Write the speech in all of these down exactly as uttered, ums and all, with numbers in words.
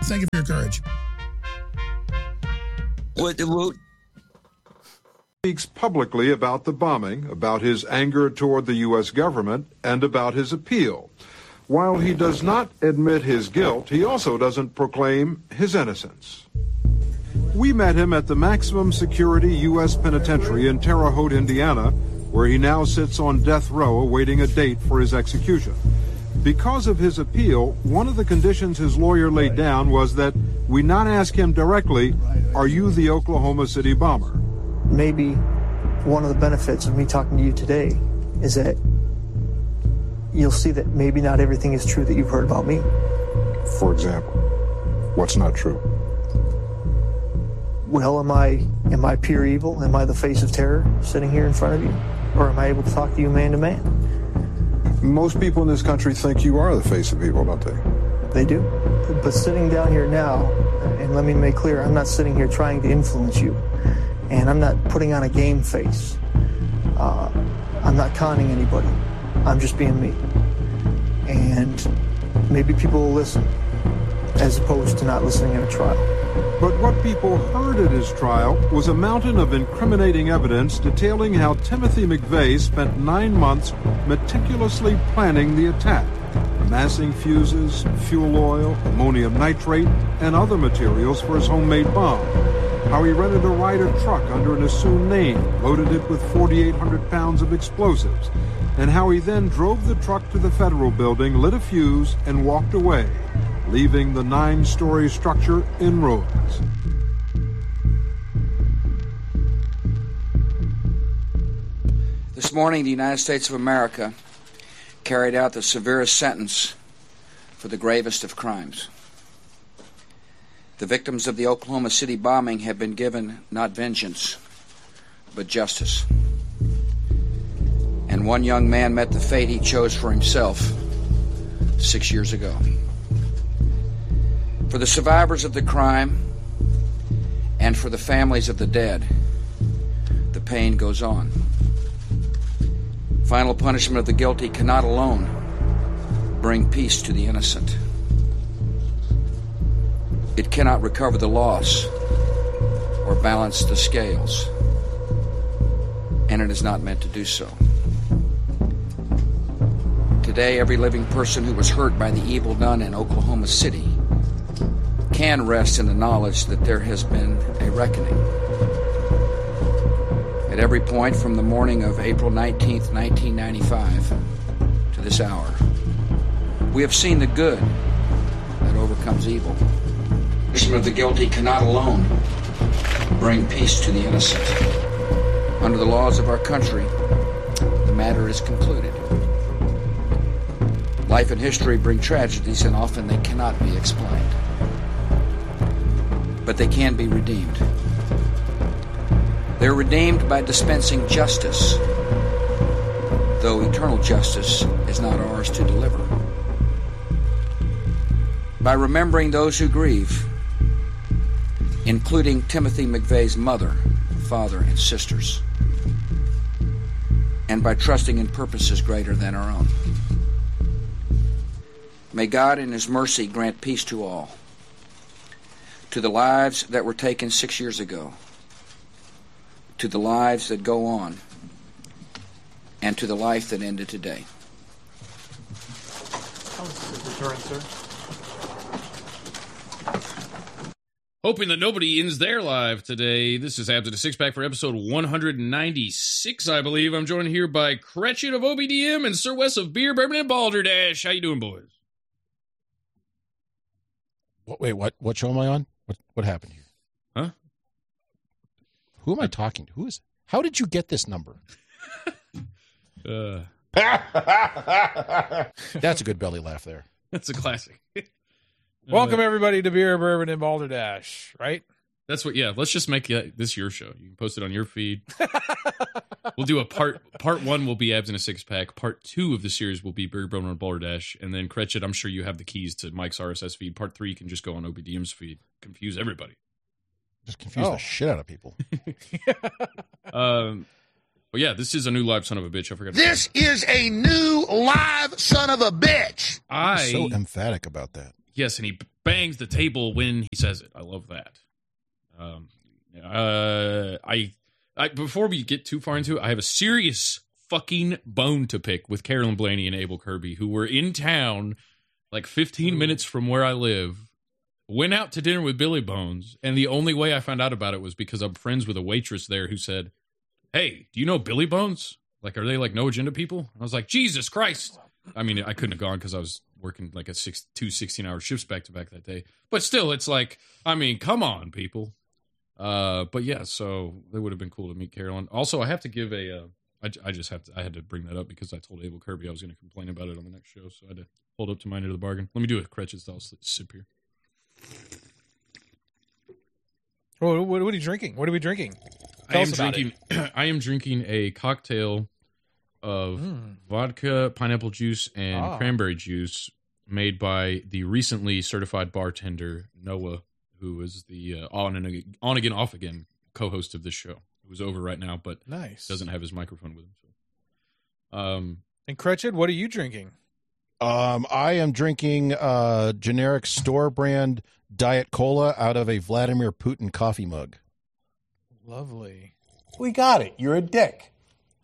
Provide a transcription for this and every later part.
Thank you for your courage. What the what? Speaks publicly about the bombing, about his anger toward the U S government, and about his appeal. While he does not admit his guilt, he also doesn't proclaim his innocence. We met him at the maximum security U S penitentiary in Terre Haute, Indiana, where he now sits on death row awaiting a date for his execution. Because of his appeal, one of the conditions his lawyer laid down was that we not ask him directly, are you the Oklahoma City bomber? Maybe one of the benefits of me talking to you today is that you'll see that maybe not everything is true that you've heard about me. For example, what's not true? Well, am I am I pure evil? Am I the face of terror sitting here in front of you? Or am I able to talk to you man to man? Most people in this country think you are the face of evil, don't they? They do. But sitting down here now, and let me make clear, I'm not sitting here trying to influence you. And I'm not putting on a game face. Uh, I'm not conning anybody. I'm just being me. And maybe people will listen, as opposed to not listening at a trial. But what people heard at his trial was a mountain of incriminating evidence detailing how Timothy McVeigh spent nine months meticulously planning the attack, amassing fuses, fuel oil, ammonium nitrate, and other materials for his homemade bomb. How he rented a Ryder truck under an assumed name, loaded it with forty-eight hundred pounds of explosives, and how he then drove the truck to the federal building, lit a fuse, and walked away, leaving the nine-story structure in ruins. This morning, the United States of America carried out the severest sentence for the gravest of crimes. The victims of the Oklahoma City bombing have been given not vengeance, but justice. And one young man met the fate he chose for himself six years ago. For the survivors of the crime and for the families of the dead, the pain goes on. Final punishment of the guilty cannot alone bring peace to the innocent. It cannot recover the loss or balance the scales, and it is not meant to do so. Today, every living person who was hurt by the evil done in Oklahoma City can rest in the knowledge that there has been a reckoning. At every point from the morning of April nineteenth, nineteen ninety-five to this hour, we have seen the good that overcomes evil. The punishment of the guilty cannot alone bring peace to the innocent. Under the laws of our country, the matter is concluded. Life and history bring tragedies, and often they cannot be explained. But they can be redeemed. They're redeemed by dispensing justice, though eternal justice is not ours to deliver. By remembering those who grieve, including Timothy McVeigh's mother, father, and sisters, and by trusting in purposes greater than our own. May God in His mercy grant peace to all, to the lives that were taken six years ago, to the lives that go on, and to the life that ended today. Return, sir. Hoping that nobody ends their live today. This is Abs at a Six Pack for episode one ninety-six, I believe. I'm joined here by Cretchet of O B D M and Sir Wes of Beer, Bourbon, and Balderdash. How you doing, boys? What, wait, what? What show am I on? What? What happened here? Huh? Who am I talking to? Who is? How did you get this number? uh. That's a good belly laugh there. That's a classic. Welcome, everybody, to Beer, Bourbon, and Balderdash, right? That's what, yeah, let's just make uh, this your show. You can post it on your feed. We'll do a part, part one will be Abs in a Six Pack. Part two of the series will be Beer, Bourbon, and Balderdash. And then, Cretchet, I'm sure you have the keys to Mike's R S S feed. Part three can just go on O B D M's feed. Confuse everybody. Just confuse oh. the shit out of people. um, well, yeah, this is a new live son of a bitch. I forgot. This is a new live son of a bitch. I so emphatic about that. Yes, and he bangs the table when he says it. I love that. Um, uh, I, I before we get too far into it, I have a serious fucking bone to pick with Carolyn Blaney and Abel Kirby, who were in town like fifteen minutes from where I live. Went out to dinner with Billy Bones, and the only way I found out about it was because I'm friends with a waitress there who said, "Hey, do you know Billy Bones? Like, are they like No Agenda people?" And I was like, Jesus Christ. I mean, I couldn't have gone because I was working like a six, two sixteen-hour shifts back-to-back that day. But still, it's like, I mean, come on, people. Uh, but yeah, so it would have been cool to meet Carolyn. Also, I have to give a, uh, I, I just have to, I had to bring that up because I told Abel Kirby I was going to complain about it on the next show, so I had to hold up to my end of the bargain. Let me do a Cretched style sip here. What, what, what are you drinking? What are we drinking? Tell I am us about drinking. I am drinking a cocktail of Mm. vodka, pineapple juice, and Ah. cranberry juice, made by the recently certified bartender Noah, who is the uh, on and on again, off again co-host of this show. Who's over right now, but Nice. doesn't have his microphone with him. So, um, And Cretched, what are you drinking? Um, I am drinking uh generic store brand Diet Cola out of a Vladimir Putin coffee mug. Lovely. We got it. You're a dick.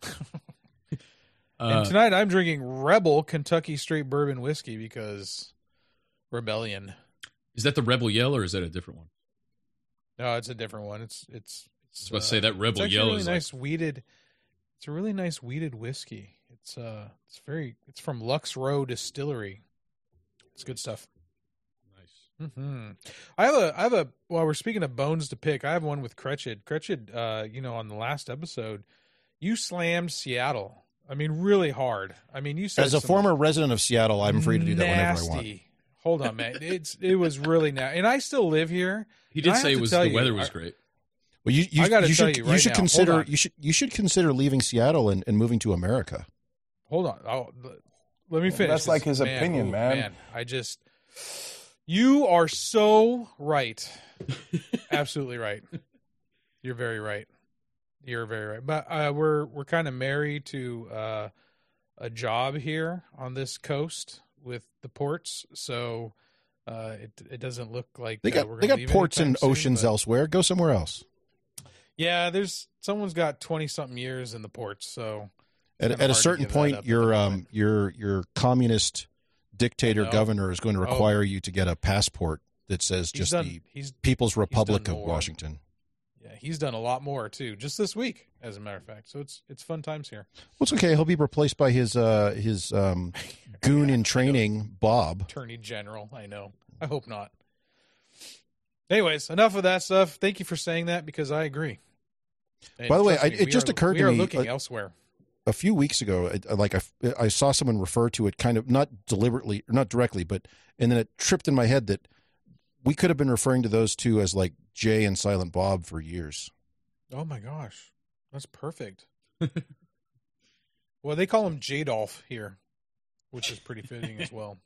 uh, And tonight I'm drinking Rebel Kentucky Straight Bourbon Whiskey because rebellion. is that the Rebel Yell or is that a different one? No, it's a different one. It's it's. I was about to say that Rebel it's actually Yell a really is nice weeded. It's a really nice weeded whiskey. It's uh, it's very. It's from Lux Row Distillery. It's good stuff. like nice. Hmm. I have a. I have a. While we're speaking of bones to pick, I have one with Cretched. Cretched. Uh, you know, on the last episode, you slammed Seattle. I mean, really hard. I mean, you said As a some former resident of Seattle, I'm free to do that whenever I want. nasty- Hold on, man. It's it was really now, and I still live here. He did I say have it to was tell the you, weather was I- great. Well, you you, I gotta you tell should you you, right should now, hold consider on. you should you should consider leaving Seattle and, and moving to America. Hold on. I'll, let me finish. That's this. like his opinion, ooh, man. I just, you are so right. Absolutely right. You're very right. You're very right. But uh, we're we're kind of married to uh, a job here on this coast with the ports, so uh, it it doesn't look like They uh, got we're they gonna got leave ports anytime and soon, oceans but- elsewhere. Go somewhere else. Yeah, there's someone's got twenty something years in the ports, so At, kinda at hard a to certain give that point, up at your the um moment. your your communist dictator I know. governor is going to Oh. require you to get a passport that says he's just done. the He's People's Republic done of more. Washington. Yeah, he's done a lot more too, just this week, as a matter of fact. So it's it's fun times here. Well, it's okay. He'll be replaced by his uh his um goon in training, Bob. Attorney General, I know. I hope not. Anyways, enough of that stuff. Thank you for saying that because I agree. And By the way, trust I- me, it we just are- occurred we to are me, looking like- elsewhere. A few weeks ago, I, I- like I, I saw someone refer to it kind of not deliberately or not directly, but and then it tripped in my head that we could have been referring to those two as like Jay and Silent Bob for years. Oh my gosh, that's perfect. Well, they call him Jadolf here, which is pretty fitting as well.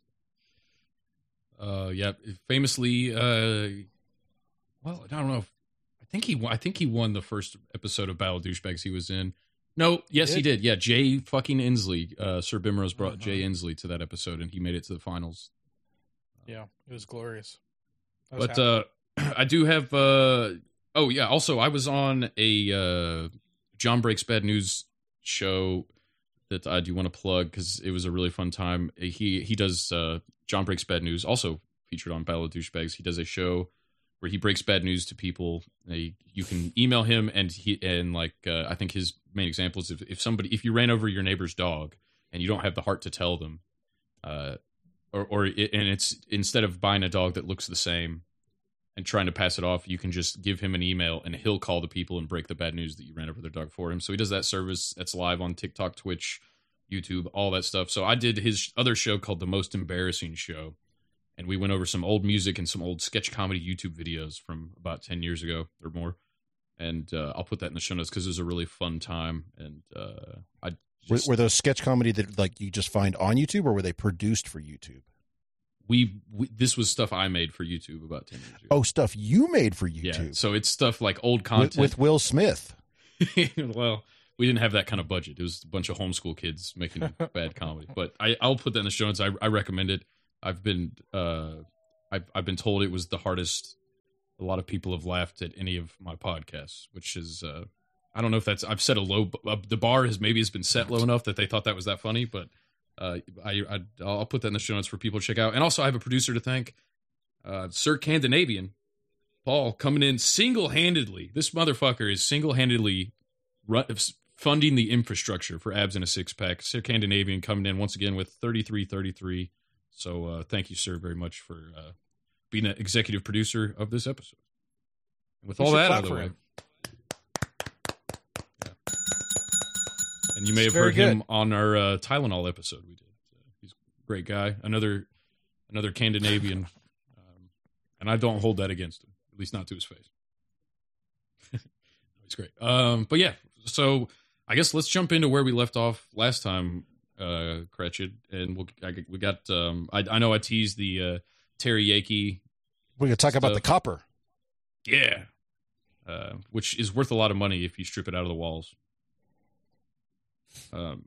Uh, yeah, famously, uh, well, I don't know. If, I think he, won, I think he won the first episode of Battle of Douchebags he was in. No, yes, he Did? did. Yeah, Jay fucking Inslee. Uh, Sir Bimrose brought Uh-huh. Jay Inslee to that episode, and he made it to the finals. Yeah, it was glorious. I was But happy. uh, I do have. Uh, oh yeah, also I was on a uh, John Breaks Bad News show that I do want to plug because it was a really fun time. He he does uh, John Breaks Bad News, also featured on Battle of Douchebags. He does a show where he breaks bad news to people. They, you can email him, and he and like uh, I think his main example is if, if somebody if you ran over your neighbor's dog and you don't have the heart to tell them, uh, or or it, and it's instead of buying a dog that looks the same and trying to pass it off, you can just give him an email and he'll call the people and break the bad news that you ran over their dog for him. So he does that service that's live on TikTok, Twitch, YouTube, all that stuff. So I did his other show called The Most Embarrassing Show, and we went over some old music and some old sketch comedy YouTube videos from about ten years ago or more. And uh, I'll put that in the show notes because it was a really fun time. And uh, I Were, just, were those sketch comedy that like you just find on YouTube, or were they produced for YouTube? we, we this was stuff I made for YouTube about ten years ago. Oh, stuff you made for yeah. YouTube So it's stuff like old with, content with Will Smith. Well, we didn't have that kind of budget. It was a bunch of homeschool kids making bad comedy. But I, I'll put that in the show notes. I, I recommend it. I've been uh, I've, I've been told it was the hardest. A lot of people have laughed at any of my podcasts, which is, uh, I don't know if that's, I've set a low, uh, the bar has maybe has been set low enough that they thought that was that funny, but uh, I, I, I'll put that in the show notes for people to check out. And also I have a producer to thank, uh, Sir Scandinavian, Paul, coming in single-handedly. This motherfucker is single-handedly run, funding the infrastructure for Abs in a Six-Pack. Sir Scandinavian coming in once again with thirty-three thirty-three. So uh, thank you, sir, very much for uh, being an executive producer of this episode. And with We all should that clap out of the for way. him. Yeah. And you may It's have heard very him good. on our uh, Tylenol episode we did. Uh, he's a great guy. Another another Scandinavian. Um, and I don't hold that against him, at least not to his face. He's great. Um, but yeah, so I guess let's jump into where we left off last time, uh, Cretched. And we'll, I, we got, um, I, I know I teased the uh, teriyaki. We're going to talk about Stuff. the copper. Yeah. Uh, which is worth a lot of money if you strip it out of the walls. Um,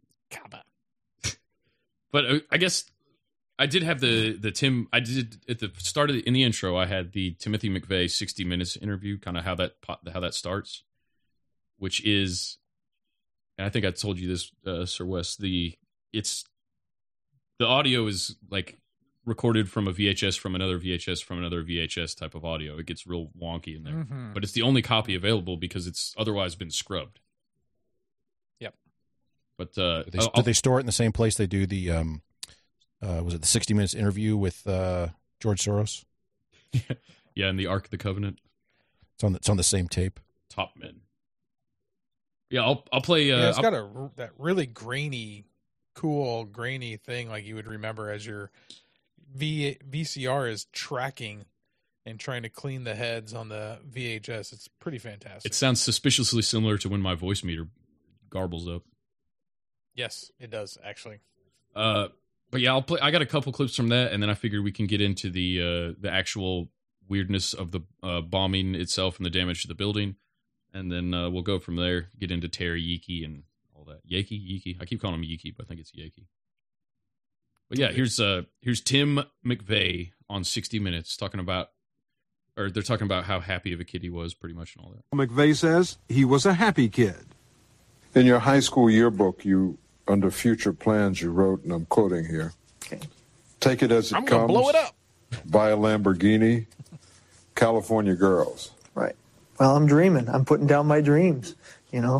but uh, I guess I did have the the Tim. I did at the start of the, in the intro. I had the Timothy McVeigh sixty minutes interview, kind of how that po- how that starts, which is, and I think I told you this, uh, Sir Wes. The it's the audio is like recorded from a V H S from another V H S from another V H S type of audio. It gets real wonky in there, Mm-hmm. but it's the only copy available because it's otherwise been scrubbed. Yep. But uh, Did they, I'll- did they store it in the same place they do the, um, uh, was it the sixty minutes interview with uh, George Soros? yeah, in the Ark of the Covenant, It's on the, it's on the same tape. Top Men. Yeah, I'll I'll play. Uh, yeah, it's I'll- got a that really grainy, cool grainy thing like you would remember as your v, VCR is tracking and trying to clean the heads on the V H S. It's pretty fantastic. it sounds suspiciously similar to when my voice meter garbles up. Yes, it does actually. Uh, but yeah, I'll play. I got a couple clips from that, and then I figured we can get into the uh, the actual weirdness of the uh, bombing itself and the damage to the building, and then uh, we'll go from there. Get into teriyaki and all that. Yaki, Yiki. I keep calling him Yiki, but I think it's Yaki. But yeah, here's uh here's Tim McVeigh on sixty minutes talking about, or they're talking about how happy of a kid he was, pretty much, and all that. McVeigh says he was a happy kid. In your high school yearbook, you, under future plans, you wrote, and I'm quoting here, Okay. take it as it I'm comes. gonna blow it up. Buy a Lamborghini. California girls. Right. Well, I'm dreaming. I'm putting down my dreams. You know,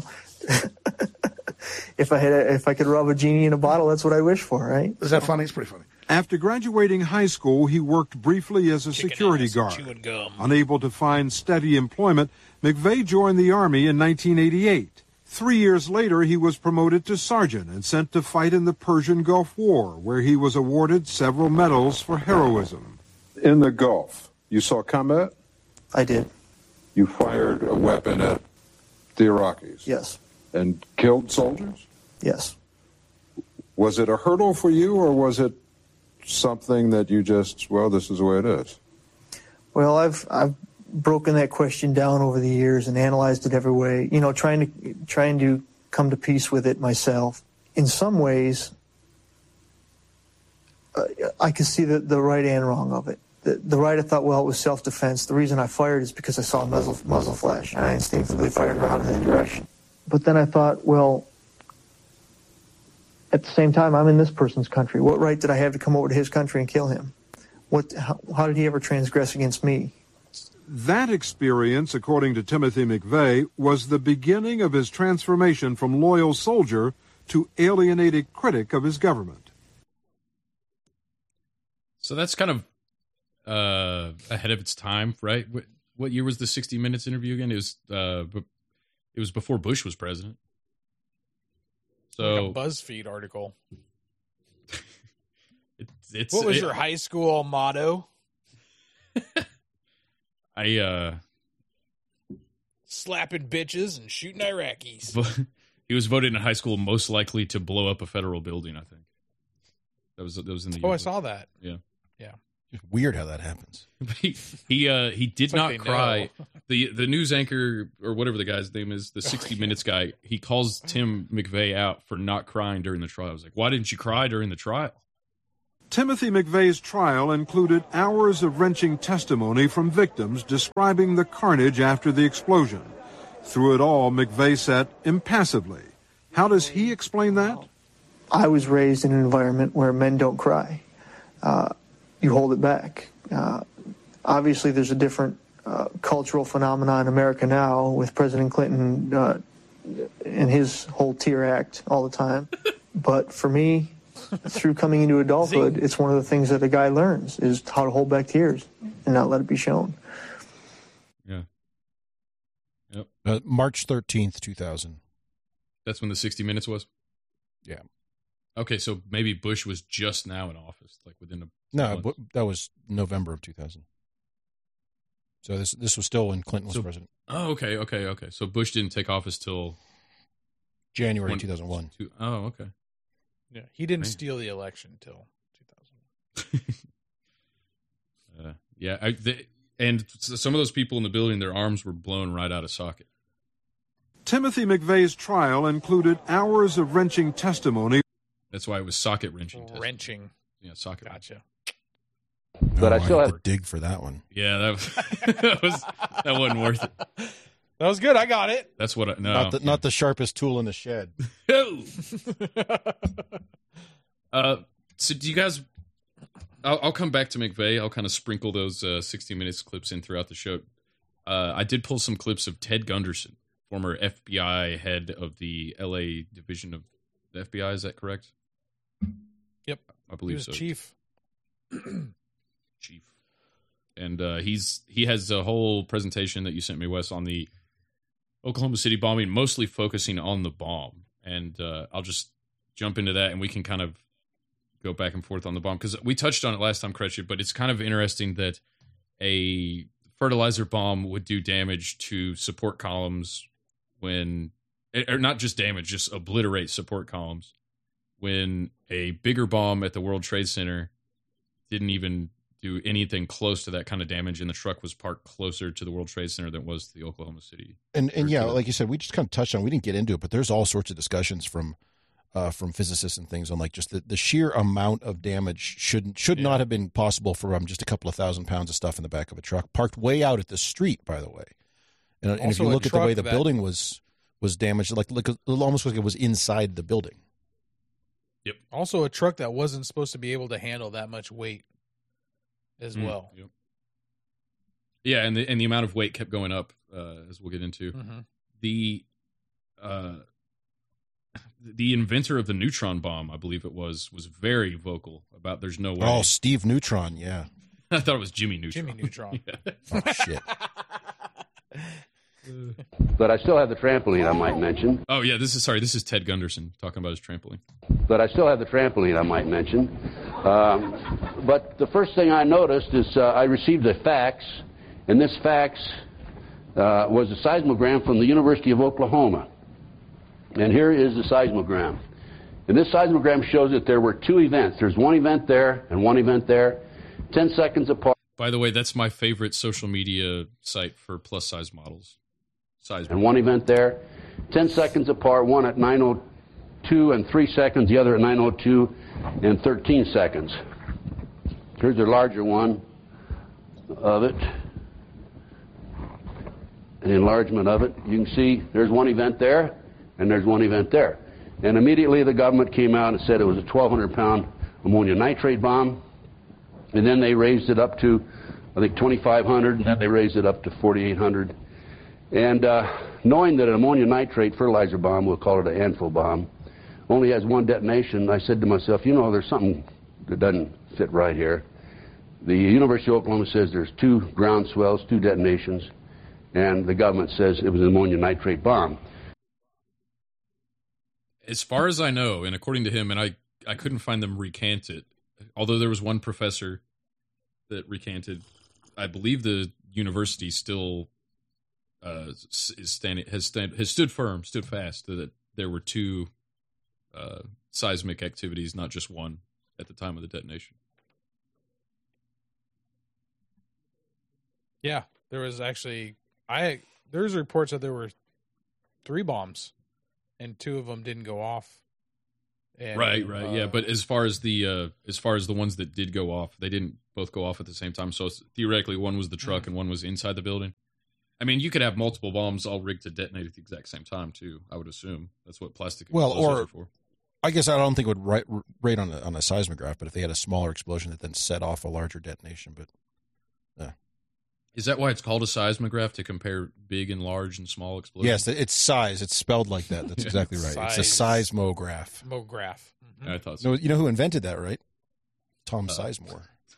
if I had, a, if I could rub a genie in a bottle, that's what I wish for, right? Is that funny? It's pretty funny. After graduating high school, he worked briefly as a Kicking security ass and guard. chewing gum. Unable to find steady employment, McVeigh joined the Army in nineteen eighty-eight. Three years later, he was promoted to sergeant and sent to fight in the Persian Gulf War, where he was awarded several medals for heroism. In the Gulf, you saw combat? I did. You fired a weapon at the Iraqis? Yes. And killed soldiers? Yes. Was it a hurdle for you, or was it something that you just, well, this is the way it is? Well, I've I've broken that question down over the years and analyzed it every way. You know, trying to trying to come to peace with it myself. In some ways, uh, I could see the, the right and wrong of it. The, the right, I thought, well, it was self-defense. The reason I fired is because I saw muzzle muzzle flash, and I instinctively fired around in that direction. But then I thought, well, at the same time, I'm in this person's country. What right did I have to come over to his country and kill him? What? How, how did he ever transgress against me? That experience, according to Timothy McVeigh, was the beginning of his transformation from loyal soldier to alienated critic of his government. So that's kind of uh, ahead of its time, right? What, what year was the sixty minutes interview again? It was uh, b- it was before Bush was president. So Like a BuzzFeed article. it, it's What was it- your high school motto? I uh, Slapping bitches and shooting Iraqis. vo- he was voted in high school most likely to blow up a federal building. I think that was that was in the. Oh, I yearbook. saw that. Yeah. It's weird how that happens. he he uh he did It's like not they cry. know. The the news anchor or whatever the guy's name is, the sixty minutes guy, he calls Tim McVeigh out for not crying during the trial. I was like, why didn't you cry during the trial? Timothy McVeigh's trial included hours of wrenching testimony from victims describing the carnage after the explosion. Through it all, McVeigh sat impassively. How does he explain that? I was raised in an environment where men don't cry. Uh, you hold it back. Uh, obviously, there's a different uh, cultural phenomenon in America now with President Clinton uh, and his whole tear act all the time. But for me, through coming into adulthood, it's one of the things that a guy learns is how to hold back tears and not let it be shown. Yeah. Yep. Uh, March thirteenth, two thousand. That's when the sixty minutes was? Yeah. Okay, so maybe Bush was just now in office, like within a No, month. but that was November of two thousand. So this this was still when Clinton was So- president. Oh, okay, okay, okay. So Bush didn't take office till January One- two thousand one. two, oh, okay. Yeah, he didn't Man. steal the election until two thousand. uh, yeah, I, the, and s- some of those people in the building, their arms were blown right out of socket. Timothy McVeigh's trial included hours of wrenching testimony. That's why it was socket wrenching. test. Wrenching. Yeah, socket. Gotcha. But I still had have- to dig for that one. Yeah, that was, that was that wasn't worth it. That was good. I got it. That's what I no. Not the not the sharpest tool in the shed. uh, so do you guys? I'll, I'll come back to McVeigh. I'll kind of sprinkle those uh, sixty minutes clips in throughout the show. Uh, I did pull some clips of Ted Gunderson, former F B I head of the L A division of the F B I. Is that correct? Yep. I He believe was so. chief. Chief. And uh, he's he has a whole presentation that you sent me, Wes, on the Oklahoma City bombing, mostly focusing on the bomb. And uh, I'll just jump into that, and we can kind of go back and forth on the bomb, because we touched on it last time, Cretchet, but it's kind of interesting that a fertilizer bomb would do damage to support columns when, or not just damage, just obliterate support columns, when a bigger bomb at the World Trade Center didn't even do anything close to that kind of damage, and the truck was parked closer to the World Trade Center than was the Oklahoma City. And and Or yeah, to the- like you said, we just kind of touched on it. We didn't get into it, but there's all sorts of discussions from uh, from physicists and things on like just the, the sheer amount of damage should should Yeah. not have been possible from just a couple of thousand pounds of stuff in the back of a truck parked way out at the street, by the way. And, and if Also you a look at the truck way the that- building was was damaged, like look, almost like it was inside the building. Also, a truck that wasn't supposed to be able to handle that much weight as Mm, well. yep. Yeah, and the and the amount of weight kept going up, uh, as we'll get into. Mm-hmm. The uh, the inventor of the neutron bomb, I believe it was, was very vocal about there's no way. Oh, Steve Neutron, yeah. I thought it was Jimmy Neutron. Jimmy Neutron. Yeah. Oh shit. But I still have the trampoline, I might mention. Oh yeah, this is sorry. This is Ted Gunderson talking about his trampoline. But I still have the trampoline, I might mention. Um, but the first thing I noticed is uh, I received a fax, and this fax uh, was a seismogram from the University of Oklahoma. And here is the seismogram. And this seismogram shows that there were two events. There's one event there and one event there, ten seconds apart. By the way, that's my favorite social media site for plus size models. Size And one event there, ten seconds apart, one at nine oh two and three seconds, the other at nine oh two and thirteen seconds. Here's the larger one of it, an enlargement of it. You can see there's one event there, and there's one event there. And immediately the government came out and said it was a twelve hundred pound ammonia nitrate bomb, and then they raised it up to, I think, twenty-five hundred, and then they raised it up to forty-eight hundred. And uh, knowing that an ammonia nitrate fertilizer bomb, we'll call it an ANFO bomb, only has one detonation, I said to myself, you know, there's something that doesn't fit right here. The University of Oklahoma says there's two ground swells, two detonations, and the government says it was an ammonia nitrate bomb. As far as I know, and according to him, and I, I couldn't find them recant it, although there was one professor that recanted, I believe the university still uh, is standing, has, stand, has stood firm, stood fast, that there were two uh, seismic activities, not just one, at the time of the detonation. Yeah, there was actually I there's reports that there were three bombs, and two of them didn't go off And, right, right, uh, yeah. But as far as the uh, as far as the ones that did go off, they didn't both go off at the same time. So theoretically, one was the truck mm-hmm. and one was inside the building. I mean, you could have multiple bombs all rigged to detonate at the exact same time, too. I would assume that's what plastic well, explosives or, are for. I guess I don't think it would rate, rate on a, on a seismograph, but if they had a smaller explosion that then set off a larger detonation, but yeah. Is that why it's called a seismograph, to compare big and large and small explosions? Yes, it's size. It's spelled like that. That's exactly right. Size. It's a seismograph. Mograph. Mm-hmm. I thought so. No, you know who invented that, right? Tom uh, Sizemore.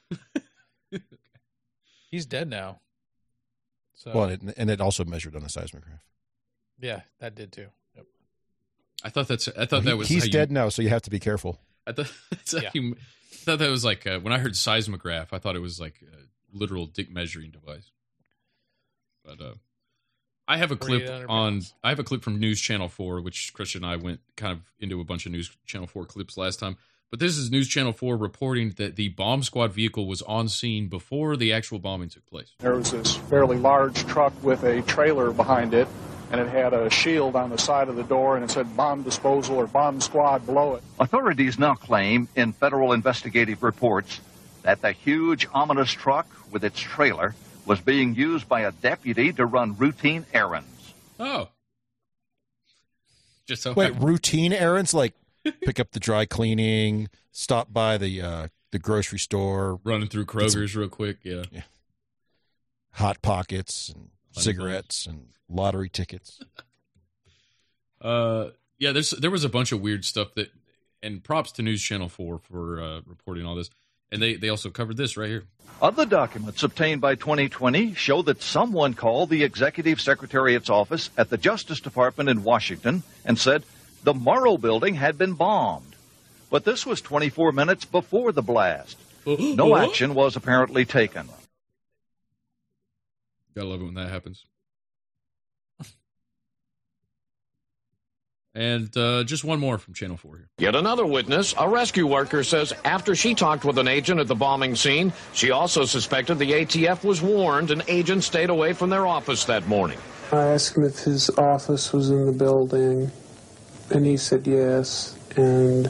He's dead now. So. Well, it, and it also measured on a seismograph. Yeah, that did too. Yep. I thought that's. I thought well, he, that was. He's how dead you, now, so you have to be careful. I thought. That's how yeah. you, I thought that was like uh, when I heard seismograph, I thought it was like a literal dick measuring device. But uh, I have a clip on. I have a clip from News Channel four, which Christian and I went kind of into a bunch of News Channel four clips last time. But this is News Channel four reporting that the bomb squad vehicle was on scene before the actual bombing took place. There was this fairly large truck with a trailer behind it, and it had a shield on the side of the door, and it said bomb disposal or bomb squad below it. Authorities now claim in federal investigative reports that the huge, ominous truck with its trailer was being used by a deputy to run routine errands. Oh. Just so Wait, happened. Routine errands? Like pick up the dry cleaning, stop by the uh, the grocery store. Running through Kroger's some, real quick, yeah. yeah. Hot Pockets and Funny cigarettes things. And lottery tickets. Uh, yeah, there's there was a bunch of weird stuff that, and props to News Channel four for uh, reporting all this. And they, they also covered this right here. Other documents obtained by twenty twenty show that someone called the Executive Secretariat's office at the Justice Department in Washington and said the Morrow building had been bombed. But this was twenty-four minutes before the blast. No action was apparently taken. Gotta love it when that happens. And uh, just one more from Channel four here. Yet another witness, a rescue worker, says after she talked with an agent at the bombing scene, she also suspected the A T F was warned and agents stayed away from their office that morning. I asked him if his office was in the building, and he said yes. And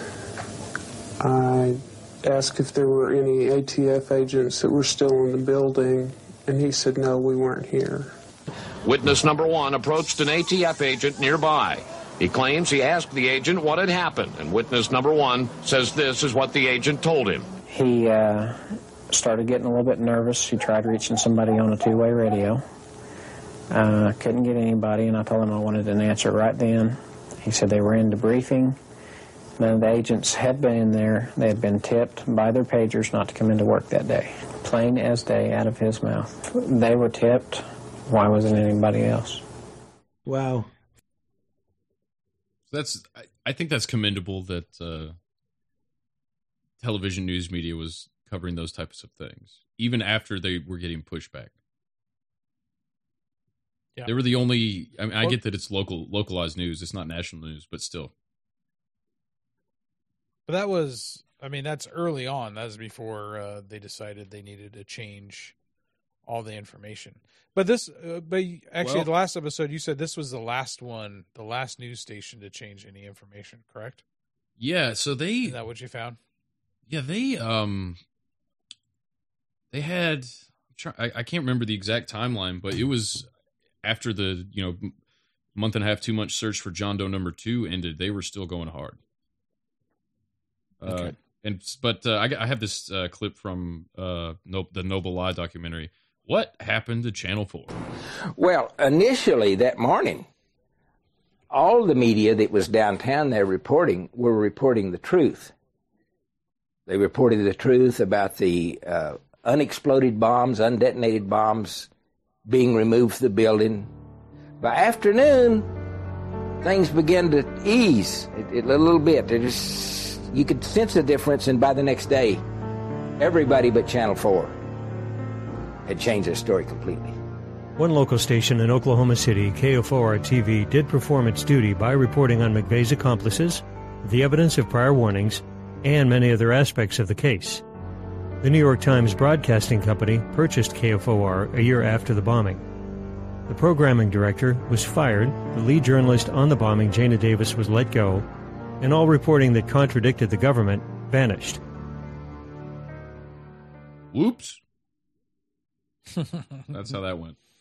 I asked if there were any A T F agents that were still in the building, and he said no, we weren't here. Witness number one approached an A T F agent nearby. He claims he asked the agent what had happened, and witness number one says this is what the agent told him. He uh, started getting a little bit nervous. He tried reaching somebody on a two-way radio. Uh, couldn't get anybody, and I told him I wanted an answer right then. He said they were in debriefing. None of the agents had been in there. They had been tipped by their pagers not to come into work that day. Plain as day out of his mouth. They were tipped. Why wasn't anybody else? Wow. That's. I, I think that's commendable that uh, television news media was covering those types of things, even after they were getting pushback. Yeah. They were the only. I mean, I get that it's local, localized news. It's not national news, but still. But that was. I mean, that's early on. That was before uh, they decided they needed to change all the information. But this, uh, but actually, well, the last episode, you said this was the last one, the last news station to change any information, correct? Yeah. So they. Is that what you found? Yeah, they um, they had. I, I can't remember the exact timeline, but it was after the you know month and a half, two month search for John Doe number two ended. They were still going hard. Okay. Uh, and but uh, I, I have this uh, clip from uh, no, the Noble Lie documentary. What happened to Channel four? Well, initially that morning, all the media that was downtown there reporting were reporting the truth. They reported the truth about the uh, unexploded bombs, undetonated bombs being removed from the building. By afternoon, things began to ease a, a little bit. It just, you could sense the difference, and by the next day, everybody but Channel four had changed their story completely. One local station in Oklahoma City, K O four R T V, did perform its duty by reporting on McVeigh's accomplices, the evidence of prior warnings, and many other aspects of the case. The New York Times Broadcasting Company purchased K O four R a year after the bombing. The programming director was fired, the lead journalist on the bombing, Jana Davis, was let go, and all reporting that contradicted the government vanished. Whoops. That's how that went.